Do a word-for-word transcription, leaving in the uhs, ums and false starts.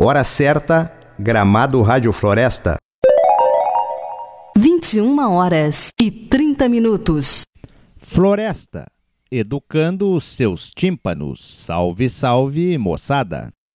Hora certa, Gramado Rádio Floresta. vinte e uma horas e trinta minutos. Floresta, educando os seus tímpanos. Salve, salve, moçada!